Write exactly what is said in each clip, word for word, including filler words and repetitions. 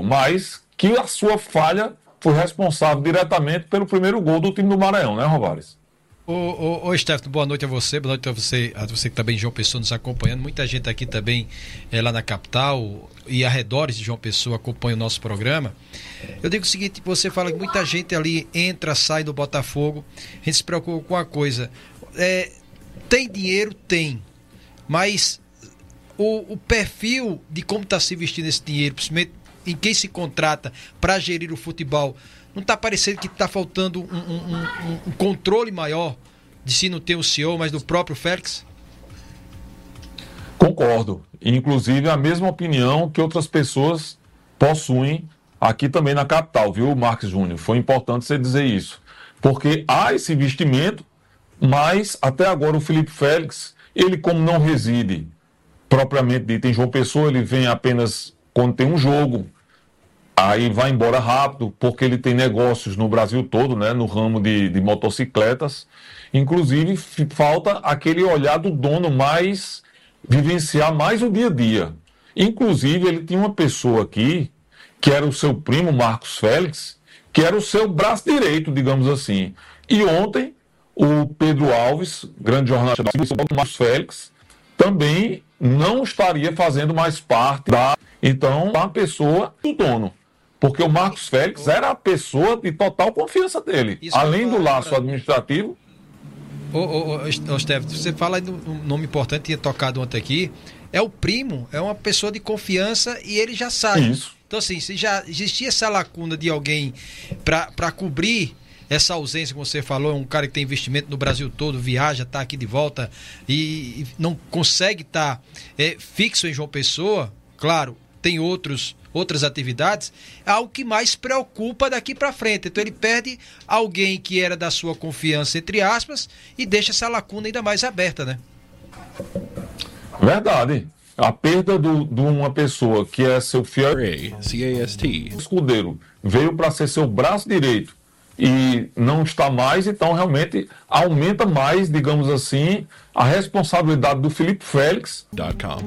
mas que a sua falha foi responsável diretamente pelo primeiro gol do time do Maranhão, né, Rovares? Ô, ô, ô Stefano, boa noite a você, boa noite a você, a você que também em João Pessoa nos acompanhando, muita gente aqui também é, lá na capital e arredores de João Pessoa acompanha o nosso programa. Eu digo o seguinte, você fala que muita gente ali entra, sai do Botafogo, a gente se preocupa com a coisa, é, tem dinheiro? Tem, mas o, o perfil de como está se vestindo esse dinheiro, principalmente em quem se contrata para gerir o futebol, não está parecendo que está faltando um, um, um, um controle maior de se não ter o C E O, mas do próprio Félix? Concordo. Inclusive a mesma opinião que outras pessoas possuem aqui também na capital, viu, Marcos Júnior? Foi importante você dizer isso. Porque há esse investimento, mas até agora o Felipe Félix, ele como não reside propriamente dito em João Pessoa, ele vem apenas quando tem um jogo, aí vai embora rápido, porque ele tem negócios no Brasil todo, né, no ramo de, de motocicletas. Inclusive, falta aquele olhar do dono mais, vivenciar mais o dia a dia. Inclusive, ele tinha uma pessoa aqui, que era o seu primo, Marcos Félix, que era o seu braço direito, digamos assim. E ontem, o Pedro Alves, grande jornalista do Marcos Félix, também não estaria fazendo mais parte da... Então, a pessoa do dono. Porque o Marcos Félix era a pessoa de total confiança dele. Isso, além do laço administrativo. Ô, ô, ô, ô Stefano, você fala de um nome importante, tinha tocado ontem aqui. É o primo, é uma pessoa de confiança e ele já sabe. Isso. Então, assim, se já existia essa lacuna de alguém para cobrir essa ausência, como você falou, é um cara que tem investimento no Brasil todo, viaja, está aqui de volta e, e não consegue estar tá, é, fixo em João Pessoa, claro, tem outros, outras atividades, é algo que mais preocupa daqui para frente. Então ele perde alguém que era da sua confiança, entre aspas, e deixa essa lacuna ainda mais aberta, né? Verdade. A perda do, de uma pessoa que é seu fiel C A S T escudeiro, veio para ser seu braço direito e não está mais, então realmente aumenta mais, digamos assim, a responsabilidade do Felipe Félix. .com.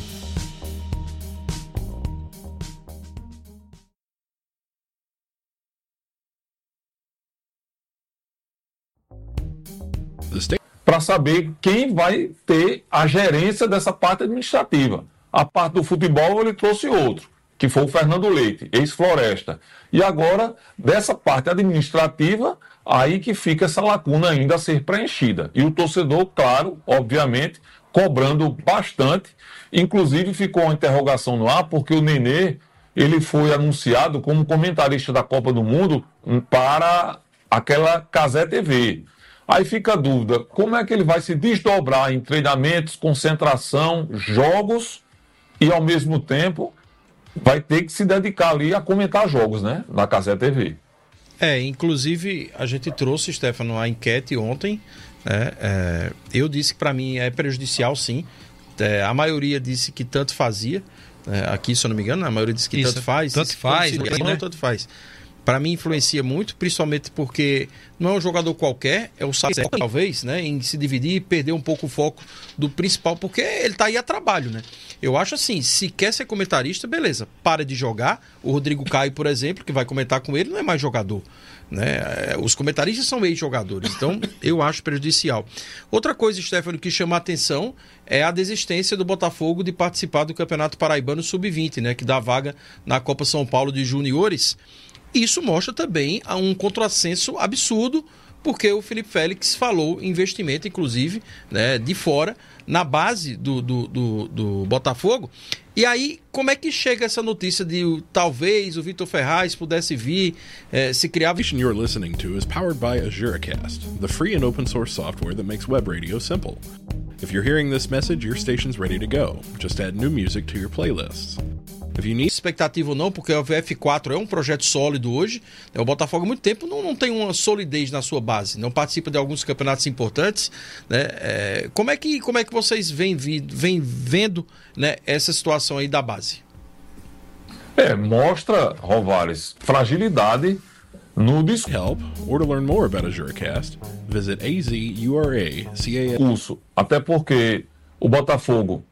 Para saber quem vai ter a gerência dessa parte administrativa. A parte do futebol ele trouxe outro, que foi o Fernando Leite, ex-Floresta. E agora, dessa parte administrativa, aí que fica essa lacuna ainda a ser preenchida. E o torcedor, claro, obviamente, cobrando bastante. Inclusive ficou uma interrogação no ar, porque o Nenê ele foi anunciado como comentarista da Copa do Mundo para aquela Cazé T V. Aí fica a dúvida, como é que ele vai se desdobrar em treinamentos, concentração, jogos e ao mesmo tempo vai ter que se dedicar ali a comentar jogos, né, na Cazé T V. É, inclusive a gente trouxe, Stefano, a enquete ontem, né, é, eu disse que para mim é prejudicial sim, é, a maioria disse que tanto fazia, é, aqui se eu não me engano, a maioria disse que Isso, tanto faz. Tanto faz, não, né? não, tanto faz. Para mim influencia muito, principalmente porque não é um jogador qualquer, é o saber, talvez, né, em se dividir e perder um pouco o foco do principal, porque ele tá aí a trabalho, né? Eu acho assim, se quer ser comentarista, beleza, para de jogar. O Rodrigo Caio, por exemplo, que vai comentar com ele, não é mais jogador, né? Os comentaristas são ex-jogadores, então eu acho prejudicial. Outra coisa, Stefano, que chama a atenção é a desistência do Botafogo de participar do Campeonato Paraibano sub vinte, né, que dá vaga na Copa São Paulo de Juniores. Isso mostra também um contrassenso absurdo, porque o Felipe Félix falou em investimento, inclusive, né, de fora, na base do, do, do, do Botafogo. E aí, como é que chega essa notícia de talvez o Vitor Ferraz pudesse vir, eh, se criar... The station you're listening to is powered by AzureCast, the free and open source software that makes web radio simple. If you're hearing this message, your station's ready to go. Just add new music to your playlists. If you need... expectativa ou não, porque o V F quatro é um projeto sólido hoje, né? O Botafogo há muito tempo não, não tem uma solidez na sua base, não participa de alguns campeonatos importantes, né? É, como, é que, como é que vocês vêm, vêm vendo, né, essa situação aí da base? É, mostra, Rovares, fragilidade no help or to learn more about AzureCast, visit A Z U R A C A S. discurso, até porque o Botafogo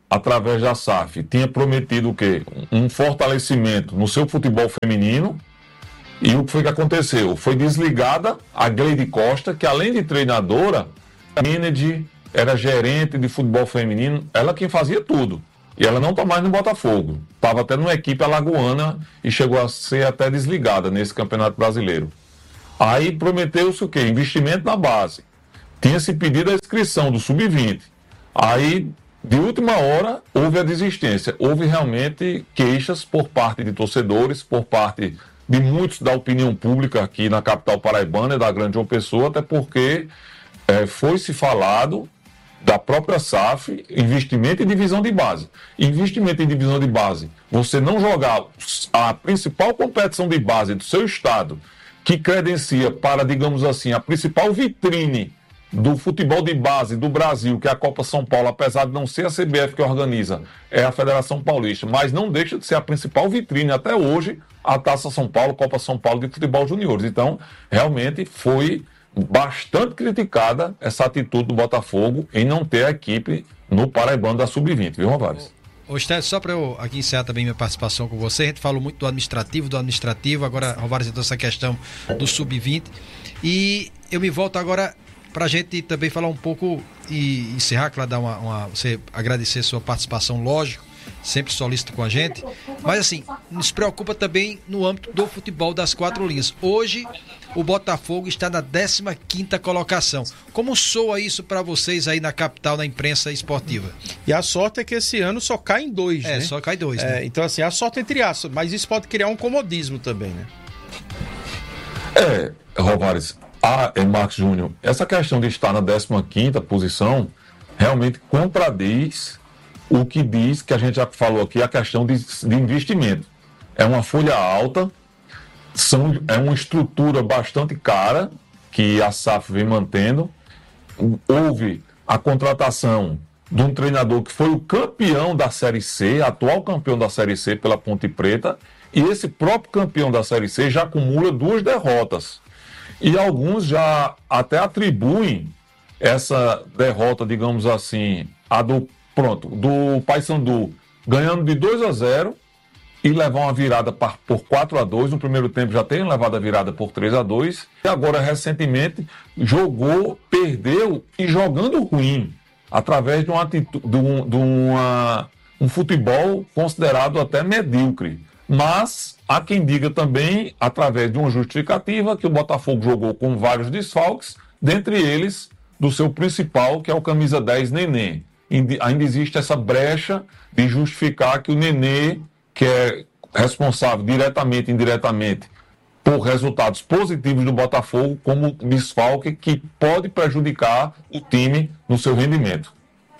através da S A F, tinha prometido o quê? Um fortalecimento no seu futebol feminino. E o que foi que aconteceu? Foi desligada a Gleide Costa, que além de treinadora, manager, era gerente de futebol feminino, ela quem fazia tudo. E ela não está mais no Botafogo. Estava até numa equipe alagoana e chegou a ser até desligada nesse Campeonato Brasileiro. Aí prometeu-se o quê? Investimento na base. Tinha-se pedido a inscrição do sub vinte. Aí, de última hora, houve a desistência. Houve realmente queixas por parte de torcedores, por parte de muitos da opinião pública aqui na capital paraibana e da Grande João Pessoa, até porque é, foi-se falado da própria S A F, investimento em divisão de base. Investimento em divisão de base, você não jogar a principal competição de base do seu estado, que credencia para, digamos assim, a principal vitrine do futebol de base do Brasil, que é a Copa São Paulo, apesar de não ser a C B F que organiza, é a Federação Paulista, mas não deixa de ser a principal vitrine até hoje, a Taça São Paulo, Copa São Paulo de futebol juniores. Então, realmente foi bastante criticada essa atitude do Botafogo em não ter a equipe no Paraibano da sub vinte, viu, Rovares? Ô, Stélio, só para eu aqui encerrar também minha participação com você, a gente falou muito do administrativo, do administrativo, agora Rovares entrou essa questão do sub vinte, e eu me volto agora para a gente também falar um pouco e encerrar, claro, dar uma, uma, você agradecer a sua participação, lógico, sempre solícito com a gente, mas assim, nos preocupa também no âmbito do futebol das quatro linhas. Hoje, o Botafogo está na décima quinta colocação. Como soa isso para vocês aí na capital, na imprensa esportiva? E a sorte é que esse ano só cai em dois, é, né? só cai dois, é, né? Então, assim, a sorte entre aspas, mas isso pode criar um comodismo também, né? É, Rovares, ah, é Marcos Júnior, essa questão de estar na décima quinta posição realmente contradiz o que diz, que a gente já falou aqui, a questão de, de investimento. É uma folha alta, são, é uma estrutura bastante cara que a S A F vem mantendo. Houve a contratação de um treinador que foi o campeão da Série C, atual campeão da Série C pela Ponte Preta, e esse próprio campeão da Série C já acumula duas derrotas. E alguns já até atribuem essa derrota, digamos assim, a do, pronto, do Paysandu, ganhando de dois a zero e levar uma virada por quatro a dois. No primeiro tempo já tem levado a virada por três a dois. E agora, recentemente, jogou, perdeu e jogando ruim, através de, uma atitude, de, um, de uma, um futebol considerado até medíocre. Mas há quem diga também, através de uma justificativa, que o Botafogo jogou com vários desfalques, dentre eles do seu principal, que é o camisa dez, Nenê. Ainda existe essa brecha de justificar que o Nenê, que é responsável diretamente e indiretamente por resultados positivos do Botafogo, como desfalque que pode prejudicar o time no seu rendimento.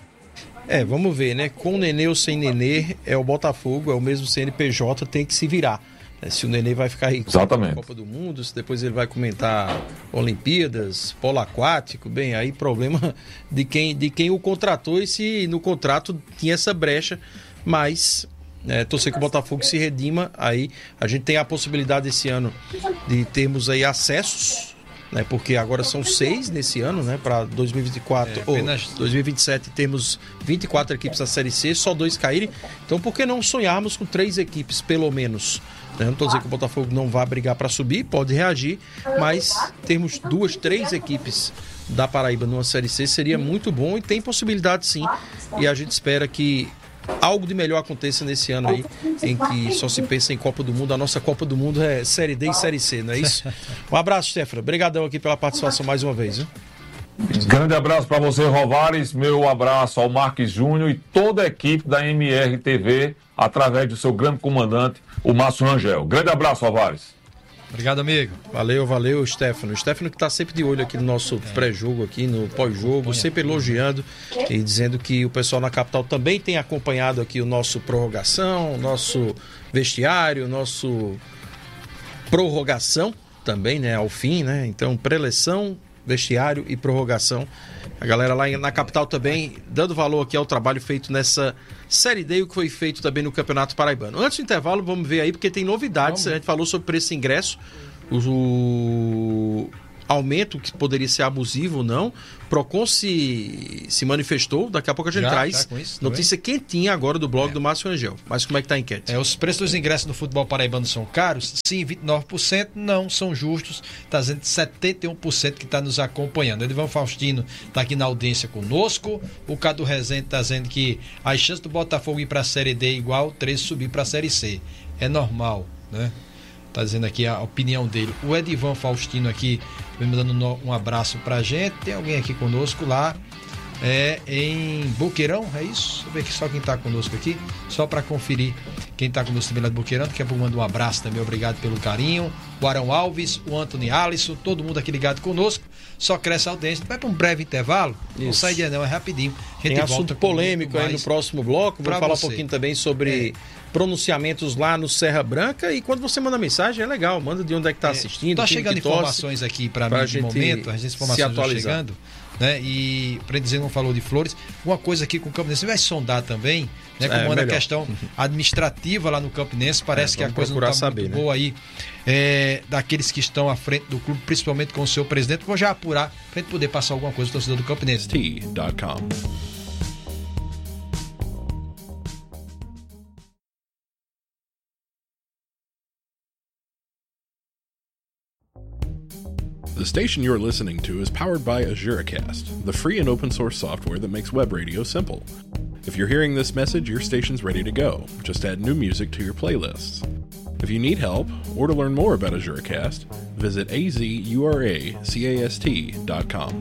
É, vamos ver, né? Com o Nenê ou sem Nenê, é o Botafogo, é o mesmo C N P J, tem que se virar. Se o Nenê vai ficar aí com a Copa do Mundo, se depois ele vai comentar Olimpíadas, polo aquático, bem, aí problema de quem, de quem o contratou e se no contrato tinha essa brecha, mas é, torcer que o Botafogo se redima, aí a gente tem a possibilidade esse ano de termos aí acessos, né, porque agora são seis nesse ano, né, para dois mil e vinte e quatro, é, apenas... ou dois mil e vinte e sete temos vinte e quatro equipes da Série C, só dois caírem, então por que não sonharmos com três equipes, pelo menos? Eu não estou dizendo que o Botafogo não vai brigar para subir, pode reagir, mas termos duas, três equipes da Paraíba numa Série C seria muito bom e tem possibilidade sim, e a gente espera que algo de melhor aconteça nesse ano aí, em que só se pensa em Copa do Mundo. A nossa Copa do Mundo é Série D e Série C, não é isso? Um abraço, Stefano. Obrigadão aqui pela participação mais uma vez. Viu? Grande abraço para você, Rovares. Meu abraço ao Marques Júnior e toda a equipe da M R T V, através do seu grande comandante, o Márcio Rangel. Grande abraço, Rovares. Obrigado, amigo. Valeu, valeu, Stefano. O Stefano que está sempre de olho aqui no nosso é. pré-jogo, aqui no pós-jogo, sempre elogiando e dizendo que o pessoal na capital também tem acompanhado aqui o nosso prorrogação, o nosso vestiário, o nosso prorrogação também, né, ao fim, né? Então, preleção, vestiário e prorrogação. A galera lá na capital também dando valor aqui ao trabalho feito nessa Série D e o que foi feito também no Campeonato Paraibano. Antes do intervalo, vamos ver aí, porque tem novidades. Vamos. A gente falou sobre preço de ingresso. O... aumento que poderia ser abusivo ou não. Procon se, se manifestou, daqui a pouco a gente Já, traz já com isso, notícia quentinha agora do blog É. do Márcio Rangel. Mas como é que tá a enquete? É, os preços dos ingressos no futebol paraibano são caros? Sim, vinte e nove por cento. Não, são justos. Está dizendo setenta e um por cento que está nos acompanhando. Edivan Faustino está aqui na audiência conosco. O Cadu Rezende está dizendo que as chances do Botafogo ir para a Série D é igual treze subir para a Série C. É normal, né? Tá dizendo aqui a opinião dele. O Edivan Faustino aqui vem me dando um abraço pra gente. Tem alguém aqui conosco lá é, em Boqueirão, é isso? Deixa eu ver aqui só quem tá conosco aqui, só para conferir quem tá conosco também lá de Boqueirão. Daqui a pouco manda um abraço também, obrigado pelo carinho. O Arão Alves, o Anthony Alisson, todo mundo aqui ligado conosco. Só cresce a audiência. Vai para um breve intervalo. Isso. Não sai de não, é rapidinho. A gente Tem assunto polêmico aí no próximo bloco. Vou falar você. um pouquinho também sobre é. pronunciamentos lá no Serra Branca. E quando você manda mensagem, é legal. Manda de onde é que está é. assistindo. Tá chegando informações aqui para mim de momento. As informações estão chegando. Né? E para dizer não falou de Flores, uma coisa aqui com o Campinense, você vai sondar também, né? Como é, anda a questão administrativa lá no Campinense, parece é, que a coisa não está muito né? boa aí, é, daqueles que estão à frente do clube, principalmente com o seu presidente. Vou já apurar para a gente poder passar alguma coisa do torcedor do Campinense. T ponto com The station you're listening to is powered by AzureCast, the free and open source software that makes web radio simple. If you're hearing this message, your station's ready to go. Just add new music to your playlists. If you need help, or to learn more about AzureCast, visit a z u r a c a s t dot com.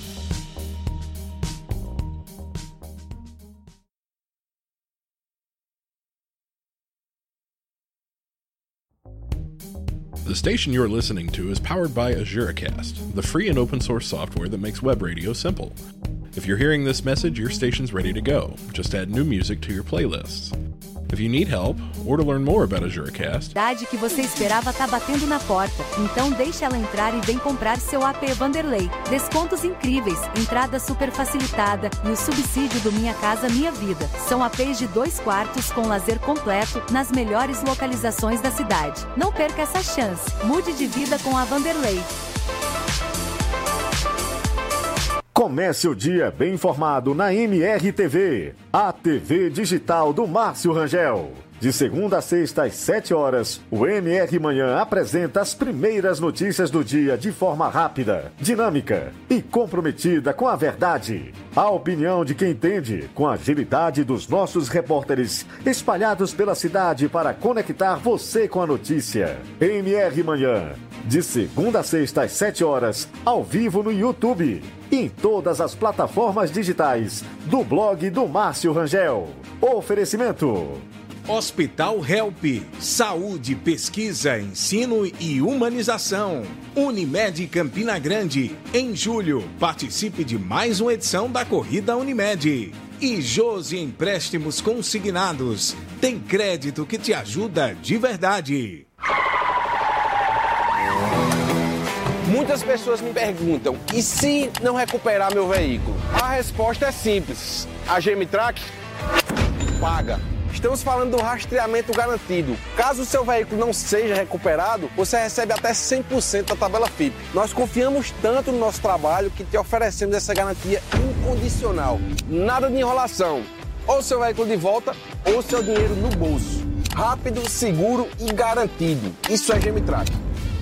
The station you're listening to is powered by AzureCast, the free and open source software that makes web radio simple. If you're hearing this message, your station's ready to go. Just add new music to your playlists. If you need help, or to learn more about AzureCast... A idade que você esperava tá batendo na porta, então deixa ela entrar e vem comprar seu A P Vanderlei. Descontos incríveis, entrada super facilitada e o subsídio do Minha Casa Minha Vida. São A Ps de dois quartos com lazer completo nas melhores localizações da cidade. Não perca essa chance. Mude de vida com a Vanderlei. Comece o dia bem informado na M R T V, a T V digital do Márcio Rangel. De segunda a sexta às sete horas, o M R Manhã apresenta as primeiras notícias do dia de forma rápida, dinâmica e comprometida com a verdade. A opinião de quem entende, com a agilidade dos nossos repórteres espalhados pela cidade para conectar você com a notícia. M R Manhã, de segunda a sexta às sete horas, ao vivo no YouTube e em todas as plataformas digitais do blog do Márcio Rangel. Oferecimento: Hospital Help, saúde, pesquisa, ensino e humanização. Unimed Campina Grande, em julho, participe de mais uma edição da Corrida Unimed. E Josi Empréstimos Consignados, tem crédito que te ajuda de verdade. Muitas pessoas me perguntam, e se não recuperar meu veículo? A resposta é simples, a Gemitrack paga. Estamos falando do rastreamento garantido. Caso o seu veículo não seja recuperado, você recebe até cem por cento da tabela F I P. Nós confiamos tanto no nosso trabalho que te oferecemos essa garantia incondicional. Nada de enrolação. Ou seu veículo de volta, ou seu dinheiro no bolso. Rápido, seguro e garantido. Isso é Gemitrack.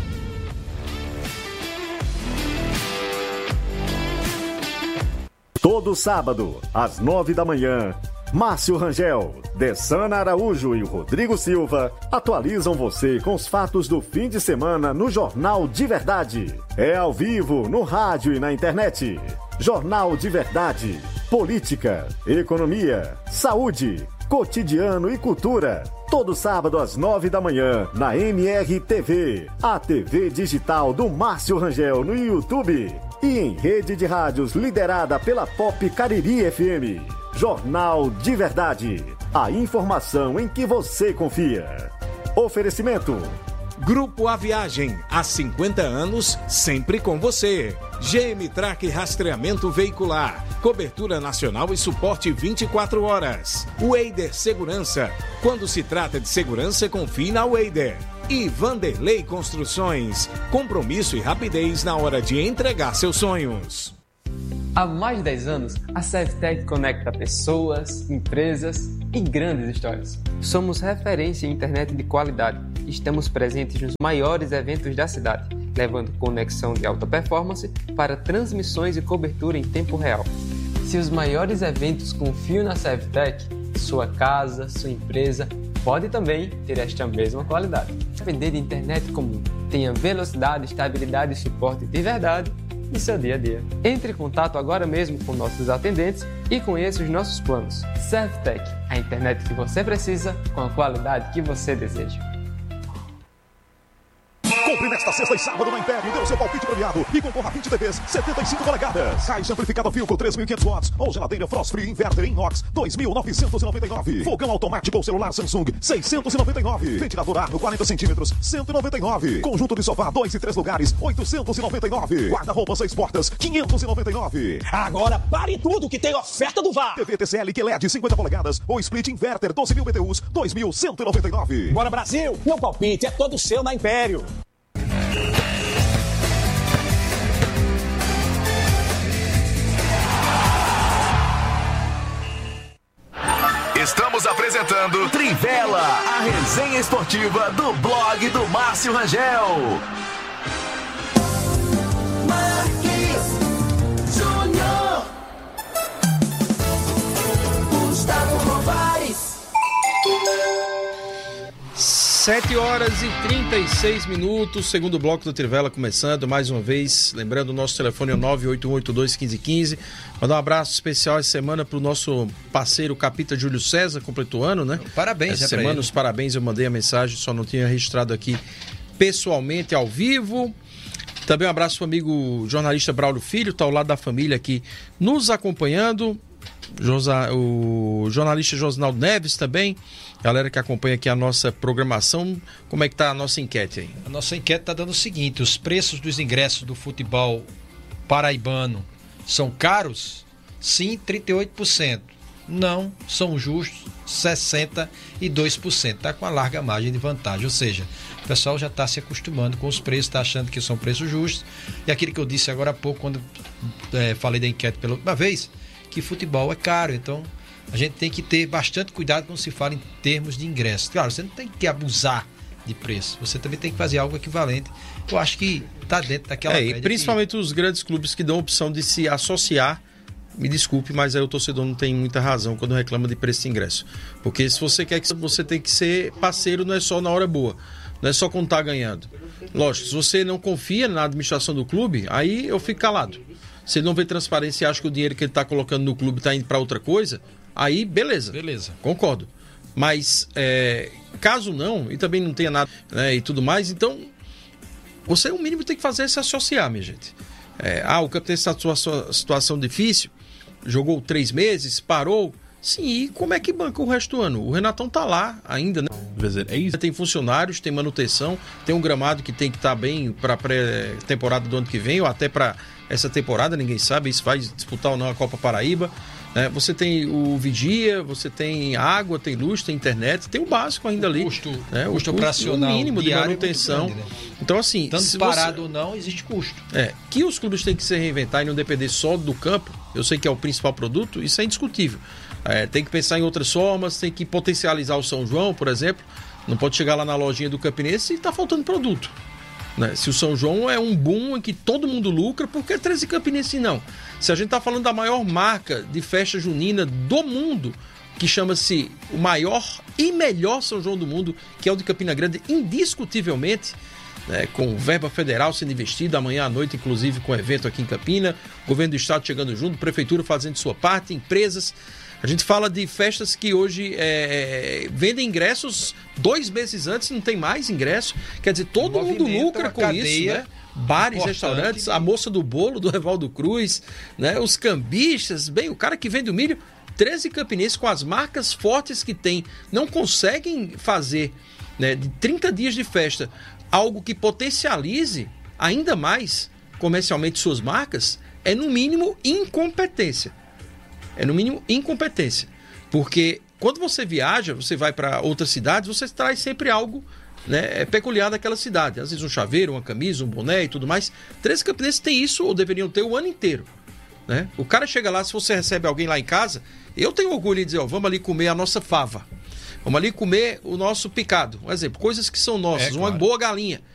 Todo sábado, às nove da manhã, Márcio Rangel, Dessana Araújo e o Rodrigo Silva atualizam você com os fatos do fim de semana no Jornal de Verdade. É ao vivo, no rádio e na internet. Jornal de Verdade. Política, economia, saúde, cotidiano e cultura. Todo sábado às nove da manhã, na M R T V, a T V digital do Márcio Rangel no YouTube e em rede de rádios liderada pela Pop Cariri F M. Jornal de Verdade. A informação em que você confia. Oferecimento: Grupo A Viagem, há cinquenta anos, sempre com você. Gemitrack Rastreamento Veicular, cobertura nacional e suporte vinte e quatro horas. Weider Segurança, quando se trata de segurança, confie na Weider. E Vanderlei Construções, compromisso e rapidez na hora de entregar seus sonhos. Há mais de dez anos, a Servitec conecta pessoas, empresas e grandes histórias. Somos referência em internet de qualidade. Estamos presentes nos maiores eventos da cidade, levando conexão de alta performance para transmissões e cobertura em tempo real. Se os maiores eventos confiam na Servitec, sua casa, sua empresa pode também ter esta mesma qualidade. Depender de internet comum, tenha velocidade, estabilidade e suporte de verdade no seu dia a dia. Entre em contato agora mesmo com nossos atendentes e conheça os nossos planos. Servitec, a internet que você precisa com a qualidade que você deseja. Compre nesta sexta e sábado na Império, dê o seu palpite premiado e concorra a vinte T Vs setenta e cinco polegadas. Caixa amplificada Philco três mil e quinhentos watts ou geladeira Frost Free Inverter inox dois mil novecentos e noventa e nove. Fogão automático ou celular Samsung seiscentos e noventa e nove. Ventilador Arno quarenta centímetros cento e noventa e nove. Conjunto de sofá dois e três lugares oitocentos e noventa e nove. Guarda-roupa seis portas quinhentos e noventa e nove. Agora pare tudo que tem oferta do V A R. T V T C L Q L E D cinquenta polegadas ou Split Inverter doze mil B T Us dois mil cento e noventa e nove. Bora Brasil, meu palpite é todo seu na Império. Estamos apresentando Trivela, a resenha esportiva do blog do Márcio Rangel. Marquinhos Júnior, Gustavo Rovares. sete horas e trinta e seis minutos, segundo bloco do Trivela começando mais uma vez. Lembrando, o nosso telefone é nove oito um oito dois um cinco um cinco. Mandar um abraço especial essa semana para o nosso parceiro Capita Júlio César, completou ano, né? Parabéns, essa né, semana, os parabéns, eu mandei a mensagem, só não tinha registrado aqui pessoalmente, ao vivo. Também um abraço para o amigo jornalista Braulio Filho, está ao lado da família aqui nos acompanhando. O jornalista Josinaldo Neves também, galera que acompanha aqui a nossa programação. Como é que tá a nossa enquete aí? A nossa enquete está dando o seguinte: os preços dos ingressos do futebol paraibano são caros? Sim, trinta e oito por cento. Não, são justos, sessenta e dois por cento. Está com uma larga margem de vantagem, ou seja, o pessoal já está se acostumando com os preços, está achando que são preços justos. E aquilo que eu disse agora há pouco, quando é, falei da enquete pela última vez, que futebol é caro, então a gente tem que ter bastante cuidado quando se fala em termos de ingresso. Claro, você não tem que abusar de preço, você também tem que fazer algo equivalente. Eu acho que está dentro daquela é, média. E principalmente que... os grandes clubes que dão a opção de se associar. Me desculpe, mas aí o torcedor não tem muita razão quando reclama de preço de ingresso. Porque se você quer que você tem que ser parceiro, não é só na hora boa, não é só quando tá ganhando. Lógico, se você não confia na administração do clube, aí eu fico calado. Se ele não vê transparência e acha que o dinheiro que ele está colocando no clube está indo para outra coisa, aí beleza. Beleza. Concordo. Mas é, caso não, e também não tenha nada, né, e tudo mais, então você o mínimo tem que fazer é se associar, minha gente. É, ah, o campo tem essa situação, situação difícil, jogou três meses, parou. Sim, e como é que banca o resto do ano? O Renatão tá lá ainda, né? Tem funcionários, tem manutenção, tem um gramado que tem que estar tá bem para a pré-temporada do ano que vem, ou até para essa temporada, ninguém sabe se vai disputar ou não a Copa Paraíba. Né? Você tem o vigia, você tem água, tem luz, tem internet, tem o básico ainda o ali. Custo, né? O custo custo operacional, o mínimo de manutenção. É grande, né? Então, assim, tanto se parado você... ou não, existe custo. É, que os clubes têm que se reinventar e não depender só do campo, eu sei que é o principal produto, isso é indiscutível. É, tem que pensar em outras formas, tem que potencializar o São João, por exemplo. Não pode chegar lá na lojinha do Campinense e tá faltando produto. Né? Se o São João é um boom em que todo mundo lucra, por que treze Campinense não? Se a gente tá falando da maior marca de festa junina do mundo, que chama-se o maior e melhor São João do mundo, que é o de Campina Grande, indiscutivelmente, né, com verba federal sendo investida amanhã à noite, inclusive com evento aqui em Campina, governo do estado chegando junto, prefeitura fazendo sua parte, empresas. A gente fala de festas que hoje é, vendem ingressos dois meses antes, não tem mais ingresso. Quer dizer, todo mundo lucra com isso, né? Bares, restaurantes, a moça do bolo do Evaldo Cruz, né? Os cambistas, bem, o cara que vende o milho. treze campinenses com as marcas fortes que tem, não conseguem fazer, né, de trinta dias de festa algo que potencialize ainda mais comercialmente suas marcas, é no mínimo incompetência. É no mínimo incompetência. Porque quando você viaja, você vai para outras cidades, você traz sempre algo né, é peculiar daquela cidade. Às vezes um chaveiro, uma camisa, um boné e tudo mais. treze Campinenses tem isso, ou deveriam ter, o ano inteiro. Né? O cara chega lá, se você recebe alguém lá em casa, eu tenho orgulho de dizer, ó, vamos ali comer a nossa fava. Vamos ali comer o nosso picado. Um exemplo, coisas que são nossas, é, claro. Uma boa galinha.